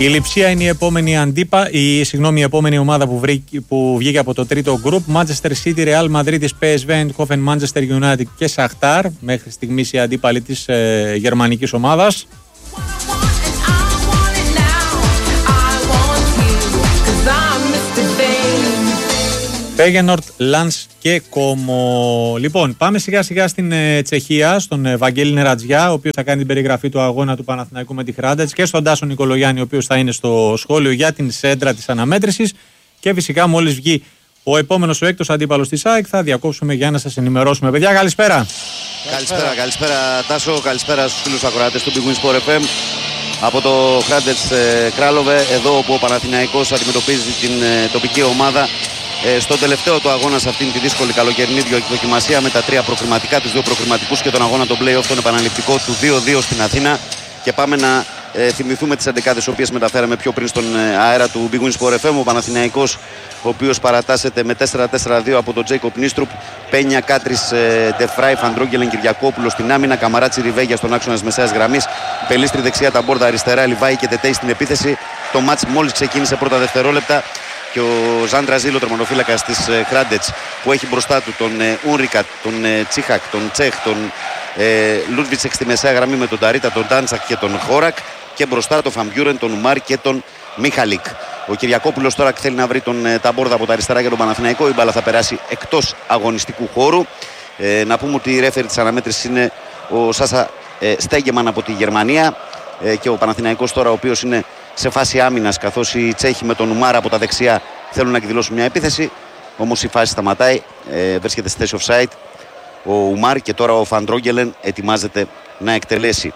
Η Λειψία είναι η επόμενη ομάδα που βγήκε από το τρίτο γκρουπ. Manchester City, Real Madrid, PSV Eindhoven, Manchester United και Shakhtar. Μέχρι στιγμής οι αντίπαλοι της γερμανικής ομάδας. Φέγενορτ, Λανς και Κόμο. Λοιπόν, πάμε σιγά σιγά στην Τσεχία, στον Βαγγέλη Νερατζιά, ο οποίος θα κάνει την περιγραφή του αγώνα του Παναθηναϊκού με τη Hrádec, και στον Τάσο Νικολογιάννη, ο οποίος θα είναι στο σχόλιο για την σέντρα της αναμέτρησης. Και φυσικά, μόλις βγει ο επόμενος, ο έκτος αντίπαλος της ΑΕΚ, θα διακόψουμε για να σας ενημερώσουμε. Παιδιά, καλησπέρα. Καλησπέρα Τάσο, καλησπέρα στους φίλους ακροατές του Big Win Sport FM. Από το Hrádec Králové, εδώ όπου ο Παναθηναϊκός αντιμετωπίζει την τοπική ομάδα στον τελευταίο του αγώνα σε αυτήν τη δύσκολη καλοκαιρινή δοκιμασία με τα τρία προκριματικά, τους δύο προκριματικούς και τον αγώνα των play-off, τον επαναληπτικό του 2-2 στην Αθήνα. Και πάμε να θυμηθούμε τις 11 οποίες μεταφέραμε πιο πριν στον αέρα του Big Win Sport FM. Ο Παναθηναϊκός, ο οποίος παρατάσσεται με 4-4-2 από τον Τζέικοπ Νίστρουπ, Πένια, Κάτρις, Ντεφράι, Φαντρόγγελεν, Κυριακόπουλο στην άμυνα, Καμαράτσι, Ριβέγια στον άξονα της μεσαίας γραμμής, Πελίστρη δεξιά, Ταμπόρδα αριστερά, Λιβάη και Τετέι στην επίθεση. Το μάτς μόλις ξεκίνησε πρώτα δευτερόλεπτα. Και ο Ζάντρα Ζήλο, τερματοφύλακας της Hrádec, που έχει μπροστά του τον Ούνρικα, τον Τσίχακ, τον Τσέχ, τον Λούντβιτσεκ στη μεσαία γραμμή με τον Ταρίτα, τον Τάντσακ και τον Χόρακ, και μπροστά τον Φαμπιούρεν, τον Ουμάρ και τον Μίχαλικ. Ο Κυριακόπουλος τώρα θέλει να βρει τον Ταμπόρδα από τα αριστερά για τον Παναθηναϊκό. Η μπάλα θα περάσει εκτός αγωνιστικού χώρου. Να πούμε ότι η ρέφερη της αναμέτρησης είναι ο Σάσα Στέγκεμαν από τη Γερμανία, και ο Παναθηναϊκός τώρα, ο οποίος είναι σε φάση άμυνας, καθώς οι Τσέχοι με τον Ουμάρα από τα δεξιά θέλουν να εκδηλώσουν μια επίθεση. Όμως η φάση σταματάει, βρίσκεται στη θέση offside ο Ουμάρ, και τώρα ο Φαντρόγγελεν ετοιμάζεται να εκτελέσει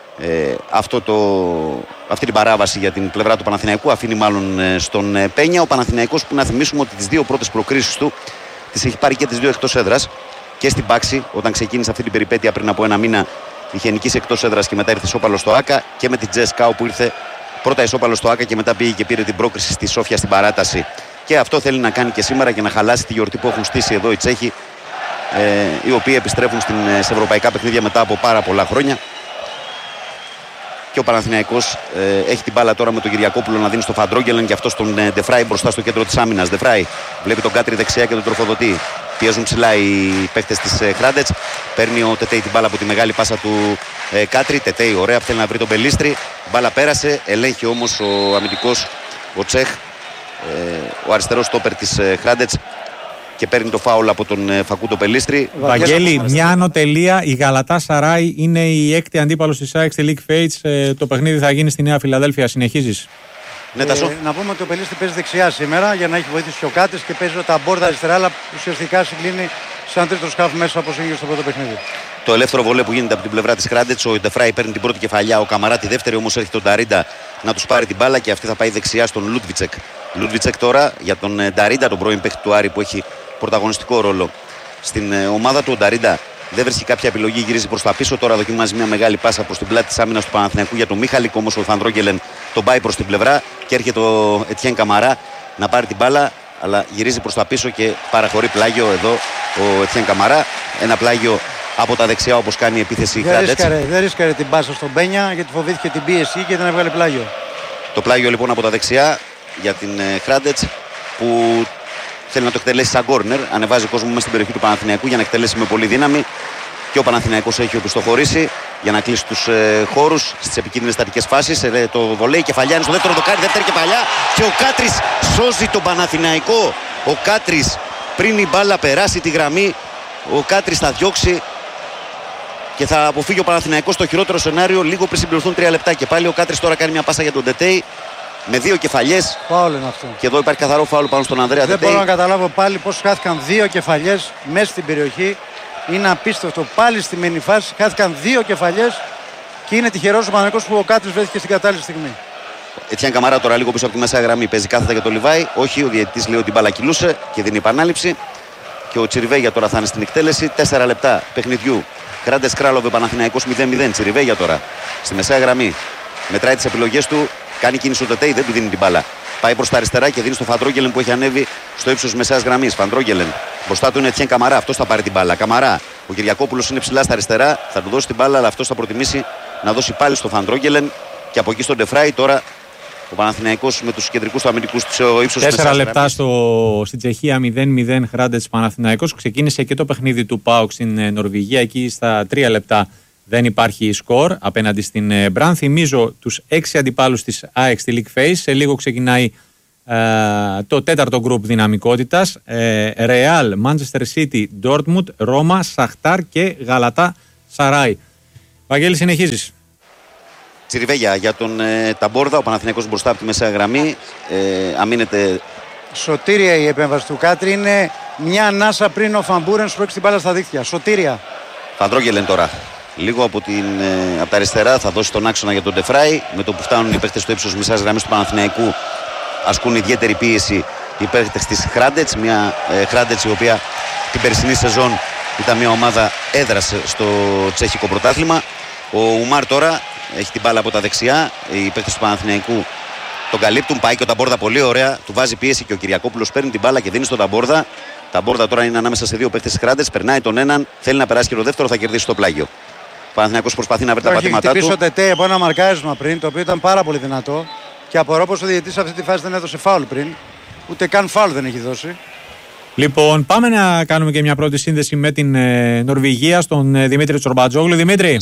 αυτή την παράβαση για την πλευρά του Παναθηναϊκού. Αφήνει μάλλον στον Πένια. Ο Παναθηναϊκός, που να θυμίσουμε ότι τις δύο πρώτες προκρίσεις του τις έχει πάρει και τις δύο εκτός έδρας, και στην Πάξη όταν ξεκίνησε αυτή την περιπέτεια πριν από ένα μήνα είχε νικήσει εκτός έδρας και μετά ήρθε ισόπαλο στο ΆΚΑ, και με την Τζέσκα, όπου ήρθε πρώτα ισόπαλο στο ΆΚΑ και μετά πήγε και πήρε την πρόκριση στη Σόφια στην παράταση. Και αυτό θέλει να κάνει και σήμερα, και να χαλάσει τη γιορτή που έχουν στήσει εδώ οι Τσέχοι, οι οποίοι επιστρέφουν σε ευρωπαϊκά παιχνίδια μετά από πάρα πολλά χρόνια. Και ο Παναθηναϊκός έχει την μπάλα τώρα με τον Κυριακόπουλο να δίνει στο Φαντρόγγελεν, και αυτό στον Ντεφράι μπροστά στο κέντρο της άμυνας. Ντεφράι βλέπει τον Κάτρι δεξιά και τον τροφοδοτεί. Πιέζουν ψηλά οι παίκτες της Hrádec. Παίρνει ο Τετέι την μπάλα από τη μεγάλη πάσα του Κάτρι. Τετέι, ωραία, θέλει να βρει τον Πελίστρη. Μπάλα πέρασε, ελέγχει όμως ο αμυντικός, ο Τσέχ, ο αριστερός στόπερ της Hrádec, και παίρνει το φάουλ από τον Φακούντο Πελίστρη. Βαγγέλη, μια ανωτελεία. Η Γαλατά Σαράι είναι η έκτη αντίπαλος της ΑΕΚ στη League Fates. Το παιχνίδι θα γίνει στη Νέα Φιλαδέλφια. Συνεχίζεις. Ναι, να πούμε ότι ο Πελίστρη παίζει δεξιά σήμερα για να έχει βοηθήσει ο Κάτης, και παίζει ο Ταμπόρδα αριστερά, αλλά ουσιαστικά συγκλίνει σαν τρίτο σκάφ μέσα, όπως έγινε στο πρώτο παιχνίδι. Το ελεύθερο βολέ που γίνεται από την πλευρά της Hrádec, ο Ντεφράι παίρνει την πρώτη κεφαλιά, ο Καμαρά τη δεύτερη, όμως έρχεται τον Ταρίντα να τους πάρει την μπάλα, και αυτή θα πάει δεξιά στον Λούντβιτσεκ. Λούντβιτσεκ τώρα για τον Ταρίντα, τον πρώην παίκτη του Άρη που έχει πρωταγωνιστικό ρόλο στην ομάδα του. Ο Ταρίντα δεν βρίσκει κάποια επιλογή, γυρίζει προς τα πίσω. Τώρα δοκιμάζει μια μεγάλη πάσα προς την πλάτη της άμυνας του Παναθηναϊκού για τον Μίχαλικ, όμως ο Φαντρόγγελεν τον πάει προς την πλευρά, και έρχεται ο Ετιέν Καμαρά να πάρει την μπάλα, αλλά γυρίζει προς τα πίσω και παραχωρεί πλάγιο εδώ ο Ετιέν Καμαρά. Ένα πλάγιο από τα δεξιά, όπως κάνει η επίθεση η Hrádec. Δεν ρίσκαρε την πάσα στον Πένια, γιατί φοβήθηκε την πίεση και δεν έβγαλε πλάγιο. Το πλάγιο λοιπόν από τα δεξιά για την Hrádec, που θέλει να το εκτελέσει σαν κόρνερ. Ανεβάζει κόσμο μέσα στην περιοχή του Παναθηναϊκού για να εκτελέσει με πολύ δύναμη. Και ο Παναθηναϊκός έχει οπισθοχωρήσει για να κλείσει τους χώρους στις επικίνδυνες στατικές φάσεις. Το βολέι, κεφαλιά είναι στο δεύτερο δοκάρι, δεύτερη κεφαλιά. Και ο Κάτρις σώζει τον Παναθηναϊκό. Ο Κάτρις, πριν η μπάλα περάσει τη γραμμή, ο Κάτρις θα διώξει και θα αποφύγει ο Παναθηναϊκός το χειρότερο σενάριο λίγο πριν συμπληρωθούν 3 λεπτά. Και πάλι ο Κάτρις τώρα κάνει μια πάσα για τον Τετέι με δύο κεφαλιές. Φάουλ είναι αυτό. Και εδώ υπάρχει καθαρό φάουλ πάνω στον Ανδρέα Τετέι. Δεν μπορώ να καταλάβω πάλι πώς χάθηκαν δύο κεφαλιές μέσα στην περιοχή. Είναι απίστευτο. Πάλι στη μενή φάση χάθηκαν δύο κεφαλιές, και είναι τυχερός ο Παναθηναϊκός που ο Κάτρις βρέθηκε στην κατάλληλη στιγμή. Ετιέν Καμαρά τώρα λίγο πίσω από τη μέσα γραμμή. Παίζει κάθετα για το Λιβάη. Όχι, ο διαιτητής λέει ότι η μπάλα κυλούσε και δίνει επανάληψη. Και ο Τσιριβέγια τώρα θα είναι στην εκτέλεση. 4 λεπτά παιχνιδιού. Hrádec Králové, Παναθηναϊκός 0-0. Τσιριβέγια τώρα στη μεσαία γραμμή. Μετράει τις επιλογές του. Κάνει κίνηση ο Τετέι, δεν του δίνει την μπάλα. Πάει προς τα αριστερά και δίνει στο Φαντρόγγελεν που έχει ανέβει στο ύψος της μεσαίας γραμμής. Φαντρόγγελεν. Μπροστά του είναι Ετιέν Καμαρά. Αυτός θα πάρει την μπάλα. Καμαρά. Ο Κυριακόπουλος είναι ψηλά στα αριστερά. Θα του δώσει την μπάλα, αλλά αυτός θα προτιμήσει να δώσει πάλι στο Φαντρόγγελεν. Και από εκεί στον Ντεφράι τώρα Ο Παναθηναϊκός με τους κεντρικούς του αμυντικούς του ύψος 4 λεπτά στην Τσεχία, 0-0 Hrádec Παναθηναϊκός. Ξεκίνησε και το παιχνίδι του ΠΑΟΚ στην Νορβηγία. Εκεί στα 3 λεπτά δεν υπάρχει σκορ απέναντι στην Μπραν. Θυμίζω τους 6 αντιπάλους της ΑΕΚ στη League Phase. Σε λίγο ξεκινάει το τέταρτο γκρουπ δυναμικότητας. Real, Manchester City, Dortmund, Ρώμα, Σαχτάρ και Γαλατά Σαράι. Βαγγέλη, συνεχίζεις. Τσιριβέγια για τον Ταμπόρδα. Ο Παναθηναϊκός μπροστά από τη μέσα γραμμή. Αμήνεται. Σωτήρια η επέμβαση του Κάτρι. Είναι μια ανάσα πριν ο Φαμπούρεν που έχει την μπάλα στα δίχτυα. Σωτήρια. Φαντρόγγελεν τώρα. Λίγο από τα αριστερά θα δώσει τον άξονα για τον Ντεφράι. Με το που φτάνουν οι παίχτες στο ύψος μεσάς γραμμής του Παναθηναϊκού, ασκούν ιδιαίτερη πίεση οι παίχτες της Hrádec. Μια Hrádec η οποία την περσινή σεζόν ήταν μια ομάδα έδρασε στο τσέχικο πρωτάθλημα. Ο Ουμάρ τώρα έχει την μπάλα από τα δεξιά. Οι παίχτες του Παναθηναϊκού τον καλύπτουν. Πάει και ο Ταμπόρδα πολύ ωραία. Του βάζει πίεση και ο Κυριακόπουλος παίρνει την μπάλα και δίνει στον Ταμπόρδα. Ταμπόρδα τώρα είναι ανάμεσα σε δύο παίχτες της Hrádec. Περνάει τον έναν. Θέλει να περάσει και το δεύτερο. Θα κερδίσει το πλάγιο. Ο Παναθηναϊκός προσπαθεί να βρει τα πατήματά του. Έχει χτυπήσει ο Τετέ από ένα μαρκάρισμα πριν, το οποίο ήταν πάρα πολύ δυνατό. Και απορώ πως ο διαιτητής σε αυτή τη φάση δεν έδωσε φάουλ πριν. Ούτε καν φάουλ δεν έχει δώσει. Λοιπόν, πάμε να κάνουμε και μια πρώτη σύνδεση με την Νορβηγία, στον Δημήτρη Τσορμπατζόγλου. Δημήτρη.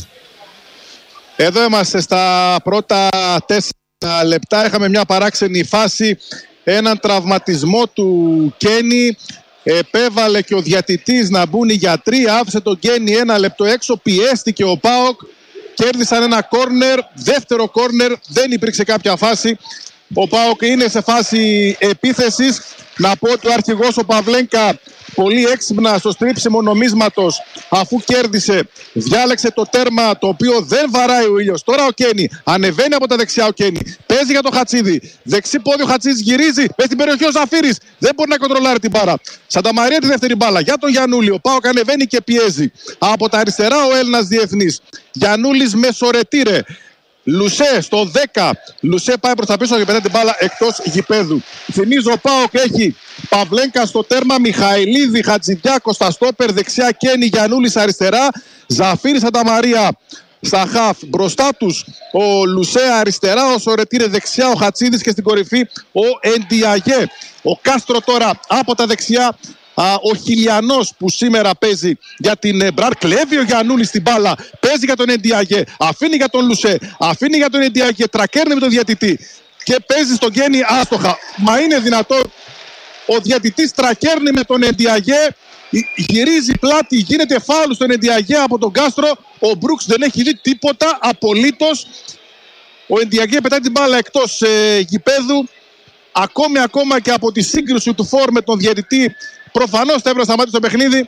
Εδώ είμαστε στα πρώτα 4 λεπτά. Είχαμε μια παράξενη φάση. Έναν τραυματισμό του Κένι. Επέβαλε και ο διατητής να μπουν οι γιατροί. Άφησε τον Κένι 1 λεπτό έξω. Πιέστηκε ο ΠΑΟΚ. Κέρδισαν ένα κόρνερ. Δεύτερο κόρνερ. Δεν υπήρξε κάποια φάση. Ο ΠΑΟΚ είναι σε φάση επίθεσης. Να πω ότι ο αρχηγός ο Παυλένκα πολύ έξυπνα στο στρίψιμο νομίσματος, αφού κέρδισε, διάλεξε το τέρμα το οποίο δεν βαράει ο ήλιος. Τώρα ο Κένι ανεβαίνει από τα δεξιά. Ο Κένι παίζει για το Χατσίδη. Δεξί πόδι ο Χατσίδης γυρίζει με στην περιοχή ο Ζαφύρης. Δεν μπορεί να κοντρολάρει την μπάλα. Σανταμαρία τη δεύτερη μπάλα για τον Γιαννούλη. Ο ΠΑΟΚ ανεβαίνει και πιέζει. Από τα αριστερά ο Έλληνας διεθνής. Γιαννούλης με Σορετήρε. Λουσέ στο 10. Λουσέ πάει προς τα πίσω και πετάει την μπάλα εκτός γηπέδου. Θυμίζω ο ΠΑΟΚ έχει Παυλένκα στο τέρμα, Μιχαηλίδη, Χατζηδιάκο στα στόπερ, δεξιά Κένι, Γιαννούλης αριστερά, Ζαφύρη Σανταμαρία στα χαφ. Μπροστά τους ο Λουσέ αριστερά, ο Σορετήρε δεξιά, ο Χατσίδης και στην κορυφή ο Εντιαγέ. Ο Κάστρο τώρα από τα δεξιά. Ο Χιλιανός που σήμερα παίζει για την Μπραρ. Κλέβει ο Γιαννούλης την μπάλα. Παίζει για τον Εντιαγέ. Αφήνει για τον Λουσέ. Αφήνει για τον Εντιαγέ. Τρακέρνει με τον διατητή. Και παίζει στον Κένι άστοχα. Μα είναι δυνατό? Ο διατητής τρακέρνει με τον Εντιαγέ. Γυρίζει πλάτη. Γίνεται φάουλ στον Εντιαγέ από τον Κάστρο. Ο Μπρούξ δεν έχει δει τίποτα απολύτως. Ο Εντιαγέ πετάει την μπάλα εκτός γηπέδου. Ακόμα και από τη σύγκρουση του Φορ με τον διαιτητή, προφανώς θα έπρεπε να σταμάτησε το παιχνίδι.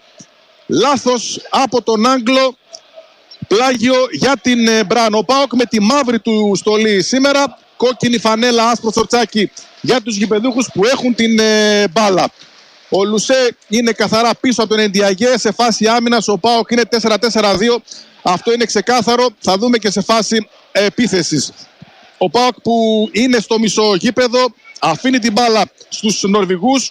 Λάθος από τον Άγγλο. Πλάγιο για την Μπραν. Ο ΠΑΟΚ με τη μαύρη του στολή σήμερα. Κόκκινη φανέλα, άσπρο σορτσάκι για τους γηπεδούχους που έχουν την μπάλα. Ο Λουσέ είναι καθαρά πίσω από τον Εντιαγέ σε φάση άμυνας. Ο ΠΑΟΚ είναι 4-4-2. Αυτό είναι ξεκάθαρο. Θα δούμε και σε φάση επίθεσης. Ο ΠΑΟΚ που είναι στο μισό γήπεδο αφήνει την μπάλα στους Νορβηγούς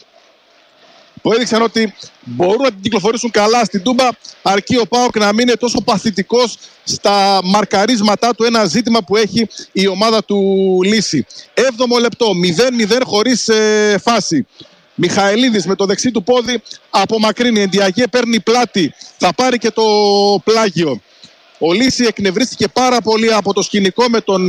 που έδειξαν ότι μπορούν να την κυκλοφορήσουν καλά στην Τούμπα, αρκεί ο ΠΑΟΚ να μην είναι τόσο παθητικός στα μαρκαρίσματά του, ένα ζήτημα που έχει η ομάδα του λύση. 7ο λεπτό, 0-0 χωρίς φάση. Μιχαηλίδης με το δεξί του πόδι απομακρύνει. Εντιαγέ παίρνει πλάτη, θα πάρει και το πλάγιο. Ο Λύση εκνευρίστηκε πάρα πολύ από το σκηνικό με τον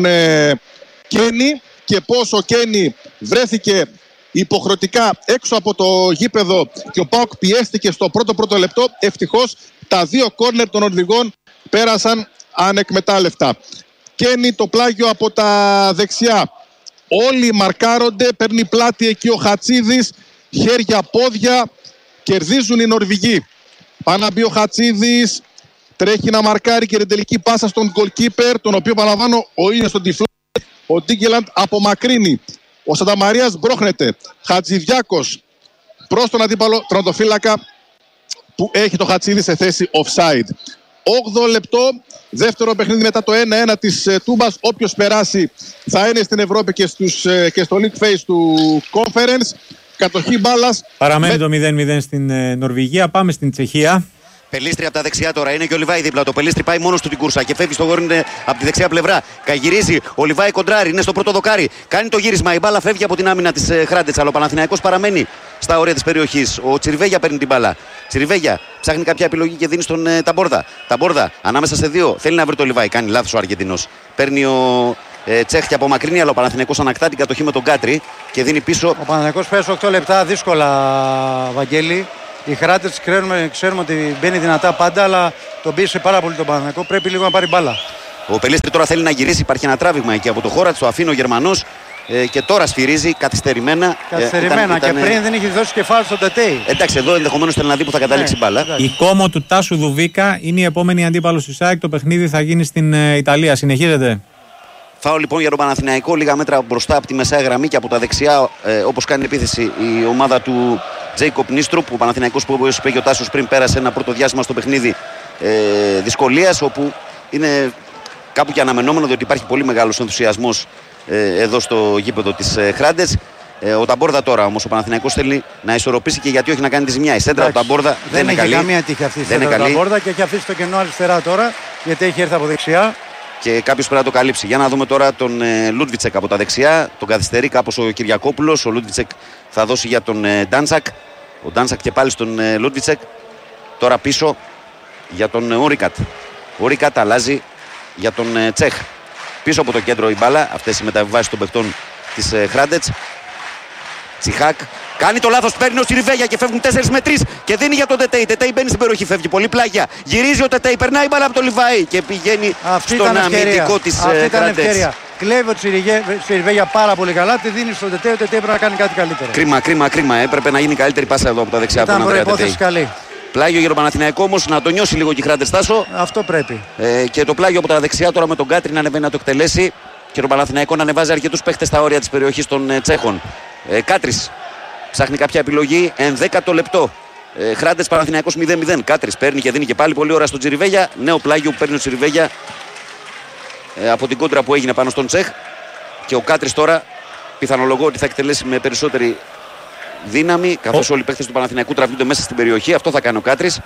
Κένι και πώς ο Κένι βρέθηκε υποχρεωτικά έξω από το γήπεδο και ο ΠΑΟΚ πιέστηκε στο πρώτο λεπτό. Ευτυχώς τα δύο κόρνερ των Νορβηγών πέρασαν ανεκμετάλλευτα. Κένι το πλάγιο από τα δεξιά. Όλοι μαρκάρονται, παίρνει πλάτη εκεί ο Χατσίδης, χέρια, πόδια, κερδίζουν οι Νορβηγοί. Πάει να μπει ο Χατσίδης, τρέχει να μαρκάρει και την τελική πάσα στον goalkeeper, τον οποίο παραλαμβάνω ο ίδιος στον τυφλό. Ο Ντίγκελαντ απομακρύνει. Ο Σανταμαρίας μπρόχνεται. Χατζηδιάκος προς τον αντίπαλο τερματοφύλακα που έχει το Χατσίδη σε θέση offside. 8ο λεπτό, δεύτερο παιχνίδι μετά το 1-1 της Τούμπας. Όποιος περάσει θα είναι στην Ευρώπη και στο League Phase του Conference. Κατοχή μπάλας. Παραμένει το 0-0 στην Νορβηγία. Πάμε στην Τσεχία. Πελίστρη από τα δεξιά τώρα. Είναι και ο Λιβάη δίπλα. Το Πελίστρη πάει μόνο του την κούρσα και φεύγει στο γόρι από τη δεξιά πλευρά. Καγυρίζει. Ο Λιβάη κοντράρει. Είναι στο πρώτο δοκάρι. Κάνει το γύρισμα. Η μπάλα φεύγει από την άμυνα της Χράντετς. Αλλά ο Παναθηναϊκός παραμένει στα όρια της περιοχής. Ο Τσιριβέγια παίρνει την μπάλα. Τσιριβέγια ψάχνει κάποια επιλογή και δίνει στον Ταμπόρδα. Ταμπόρδα ανάμεσα σε δύο. Θέλει να βρει το Λιβάη. Κάνει λάθος ο Αργεντινός. Παίρνει ο Τσέχ και απομακρύνει. Αλλά ο Παναθηναϊκός ανακτά την κατοχή με τον Κάτρι και δίνει πίσω. Ο Παναθηναϊκός πέρασε 8 λεπτά δύσκολα, Βαγγέλη. Η Χράντετς ξέρουμε ότι μπαίνει δυνατά πάντα, αλλά τον πίεσε πάρα πολύ τον Παναθηναϊκό. Πρέπει λίγο να πάρει μπάλα. Ο Πελίστρη τώρα θέλει να γυρίσει. Υπάρχει ένα τράβηγμα εκεί από το χώρο. Το αφήνει ο Γερμανός και τώρα σφυρίζει καθυστερημένα. Και πριν δεν είχε δώσει κεφάλι στον Τετέι. Εντάξει, εδώ ενδεχομένως θέλει να δει που θα καταλήξει μπάλα. Η κόμο του Τάσου Δουβίκα είναι η επόμενη αντίπαλος της ΑΕΚ. Το παιχνίδι θα γίνει στην Ιταλία. Συνεχίζεται. Φάω λοιπόν για τον Παναθηναϊκό, λίγα μέτρα μπροστά από τη μεσαία γραμμή και από τα δεξιά, όπως κάνει επίθεση η ομάδα του Τζέικοπ Νίστρουπ. Ο Παναθηναϊκός, που όπως είπε και ο Τάσος πριν, πέρασε ένα πρώτο διάστημα στο παιχνίδι δυσκολίας, όπου είναι κάπου και αναμενόμενο, διότι υπάρχει πολύ μεγάλος ενθουσιασμός εδώ στο γήπεδο της Χράντετς. Ο Ταμπόρδα τώρα όμως ο Παναθηναϊκός θέλει να ισορροπήσει, και γιατί όχι να κάνει τη ζημιά. Η σέντρα του Ταμπόρδα δεν είναι καλή. Δεν έχει καμία τύχη αυτή η σέντρα του Ταμπόρδα και έχει αφήσει το κενό αριστερά τώρα, γιατί έχει έρθει από δεξιά. Και κάποιος πρέπει να το καλύψει. Για να δούμε τώρα τον Λούντβιτσεκ από τα δεξιά. Τον καθυστερεί κάπως ο Κυριακόπουλος. Ο Λούντβιτσεκ θα δώσει για τον Ντάνσακ. Ο Ντάνσακ και πάλι στον Λούντβιτσεκ. Τώρα πίσω για τον Όρικατ. Ο Όρικατ αλλάζει για τον Τσέχ. Πίσω από το κέντρο η μπάλα. Αυτές οι μεταβιβάσεις των παιχτών της Χράντετς. Τσιχάκ. Κάνει το λάθος, παίρνει ο Τσιριβέγια και φεύγουν 4 με 3 και δίνει για τον Τετέι. Τετέι μπαίνει στην περιοχή, φεύγει πολύ πλάγια. Γυρίζει ο Τετέι, περνάει μπάλα από τον Λιβάη και πηγαίνει στον αμυντικό της Χράντετς. Κλέβει ο Τσιριβέγια πάρα πολύ καλά, τη δίνει στον Τετέι. Ο Τετέι πρέπει να κάνει κάτι καλύτερο. Κρίμα. Έπρεπε να γίνει καλύτερη πάσα εδώ από τα δεξιά από τον Ανδρέα Τετέι. Καλή. Πλάγιο για τον Παναθηναϊκό όμως, να το νιώσει λίγο και η Χράντετς, Τάσο. Αυτό πρέπει. Και το πλάγιο από τα δεξιά τώρα με τον Κάτρι να ανεβαίνει να το εκτελέσει και τον Παναθηναϊκό να ανεβάζει αρκετούς παίχτες στα όρια της περιοχής των Τσέχων. Κάτρις ψάχνει κάποια επιλογή, 11ο λεπτό. Χράντετς Παναθηναϊκός 0-0. Κάτρις παίρνει και δίνει και πάλι πολύ ώρα στον Τσιριβέγια. Νέο πλάγιο που παίρνει ο Τσιριβέγια από την κόντρα που έγινε πάνω στον Τσέχ. Και ο Κάτρις τώρα πιθανολογώ ότι θα εκτελέσει με περισσότερη δύναμη, καθώς όλοι οι παίχτες του Παναθηναϊκού τραβιούνται μέσα στην περιοχή. Αυτό θα κάνει ο Κάτρις.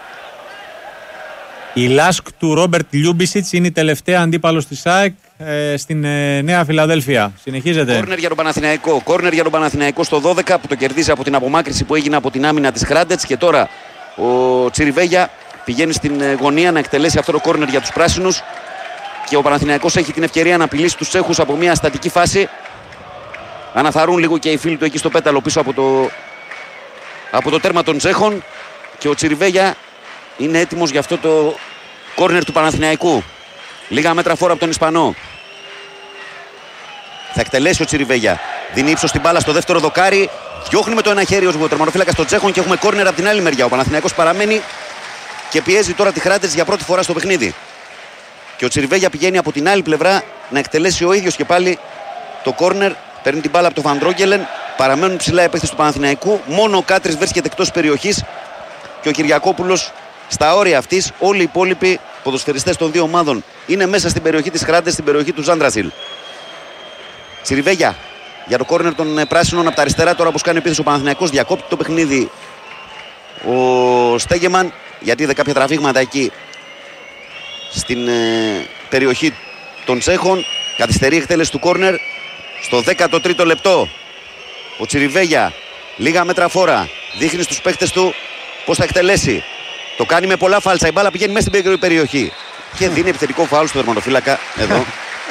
Η Λάσκ του Ρόμπερτ Λιούμπισιτς είναι η τελευταία αντίπαλος της ΑΕΚ στην Νέα Φιλαδέλφια. Συνεχίζεται. Κόρνερ για τον Παναθηναϊκό. Κόρνερ για τον Παναθηναϊκό στο 12 που το κερδίζει από την απομάκρυνση που έγινε από την άμυνα της Χράντετς. Και τώρα ο Τσιριβέγια πηγαίνει στην γωνία να εκτελέσει αυτό το κόρνερ για τους πράσινους. Και ο Παναθηναϊκός έχει την ευκαιρία να απειλήσει τους Τσέχους από μια στατική φάση. Αναθαρούν λίγο και οι φίλοι του εκεί στο πέταλο πίσω από το τέρμα των Τσέχων. Και ο Τσιριβέγια είναι έτοιμος για αυτό το κόρνερ του Παναθηναϊκού. Λίγα μέτρα φόρα από τον Ισπανό. Θα εκτελέσει ο Τσιριβέγια. Δίνει ύψος στην μπάλα στο δεύτερο δοκάρι. Διώχνει με το ένα χέρι ο τερματοφύλακας των Τσέχων και έχουμε κόρνερ από την άλλη μεριά. Ο Παναθηναϊκός παραμένει και πιέζει τώρα τη Χράντετς για πρώτη φορά στο παιχνίδι. Και ο Τσιριβέγια πηγαίνει από την άλλη πλευρά να εκτελέσει ο ίδιος και πάλι το κόρνερ. Παίρνει την μπάλα από τον Βαντρόγγελεν. Παραμένουν ψηλά οι παίκτες του Παναθηναϊκού. Μόνο ο Κάτρις βρίσκεται εκτός περιοχής. Και ο Κυριακόπουλος στα όρια αυτής. Όλοι οι υπόλοιποι ποδοσφαιριστές των δύο ομάδων είναι μέσα στην περιοχή της Χράντετς, στην περιοχή του Ζάντραζιλ. Τσιριβέγια για το κόρνερ των πράσινων από τα αριστερά. Τώρα όπως κάνει επίθεση ο Παναθηναϊκός, διακόπτει το παιχνίδι ο Στέγεμαν, γιατί είδε κάποια τραβήγματα εκεί στην περιοχή των Τσέχων. Καθυστερεί η εκτέλεση του κόρνερ στο 13ο λεπτό. Ο Τσιριβέγια λίγα μέτρα φόρα δείχνει στους παίχτες του πώς θα εκτελέσει. Το κάνει με πολλά φάλτσα. Η μπάλα πηγαίνει μέσα στην περιοχή και δίνει επιθετικό φάουλ στο τερματοφύλακα εδώ.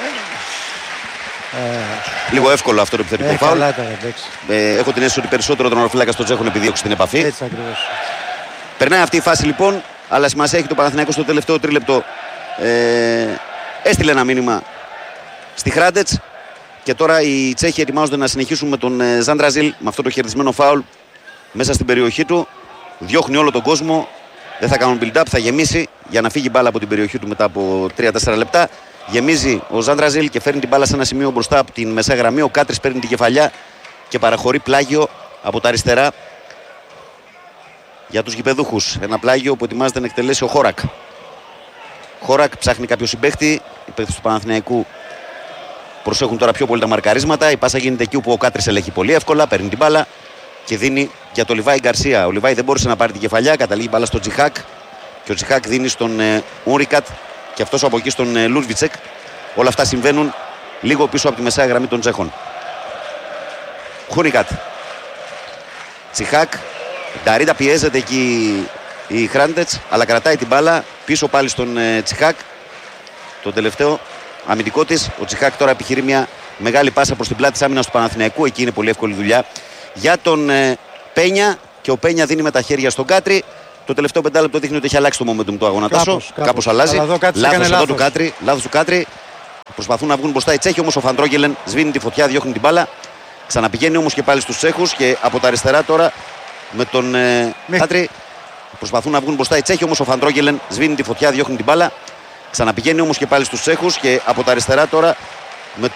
Λίγο εύκολο αυτό το επιθετικό φάουλ. Έχω την αίσθηση ότι περισσότερο τερματοφύλακα στο Τσέχων επιδίωξει την επαφή. Έτσι ακριβώς. Περνάει αυτή η φάση λοιπόν, αλλά σημασία έχει το Παναθηναϊκό στο τελευταίο τρίλεπτο. Έστειλε ένα μήνυμα στη Χράντετς και τώρα οι Τσέχοι ετοιμάζονται να συνεχίσουν με τον Ζάντραζιλ με αυτό το χαιρετισμένο φάουλ μέσα στην περιοχή του. Διώχνει όλο τον κόσμο. Δεν θα κάνουν build-up, θα γεμίσει για να φύγει μπάλα από την περιοχή του μετά από 3-4 λεπτά. Γεμίζει ο Ζάντραζιλ και φέρνει την μπάλα σε ένα σημείο μπροστά από την μεσαία γραμμή. Ο Κάτρις παίρνει την κεφαλιά και παραχωρεί πλάγιο από τα αριστερά για τους γηπεδούχους. Ένα πλάγιο που ετοιμάζεται να εκτελέσει ο Χόρακ. Χόρακ ψάχνει κάποιο συμπαίχτη. Οι παίκτες του Παναθηναϊκού προσέχουν τώρα πιο πολύ τα μαρκαρίσματα. Η πάσα γίνεται εκεί όπου ο Κάτρις ελέγχει πολύ εύκολα. Παίρνει την μπάλα και δίνει για το Λιβάη Γκαρσία. Ο Λιβάη δεν μπόρεσε να πάρει την κεφαλιά. Καταλήγει μπάλα στο Τσιχάκ. και ο Τσιχάκ δίνει στον Ούρικατ και αυτός από εκεί στον Λούσβιτσεκ. Όλα αυτά συμβαίνουν λίγο πίσω από τη μεσαία γραμμή των Τσέχων. Χούνικατ. Τσιχάκ. Νταρίτα πιέζεται εκεί η Χράντετς, αλλά κρατάει την μπάλα πίσω πάλι στον Τσιχάκ. Το τελευταίο αμυντικό της. Ο Τσιχάκ τώρα επιχειρεί μια μεγάλη πάσα προς την πλάτη της άμυνας του Παναθηναϊκού. Εκεί είναι πολύ εύκολη δουλειά για τον Πένια, και ο Πένια δίνει με τα χέρια στον Κάτρι. Το τελευταίο πεντάλεπτο δείχνει ότι έχει αλλάξει το momentum του αγώνα. Κάπως αλλάζει. Λάθος εδώ του Κάτρι. Λάθος του Κάτρι. Προσπαθούν να βγουν μπροστά οι Τσέχοι, όμως ο Φαντρόγγελεν σβήνει τη φωτιά, διώχνει την μπάλα. Ξαναπηγαίνει όμως και πάλι στους Τσέχους και από τα αριστερά τώρα με τον Κάτρι. Προσπαθούν να βγουν μπροστά οι Τσέχοι, όμως ο Φαντρόγγελεν σβήνει τη φωτιά, διώχνει την μπάλα. Ξαναπηγαίνει όμως και πάλι στους Τσέχους και από τα αριστερά τώρα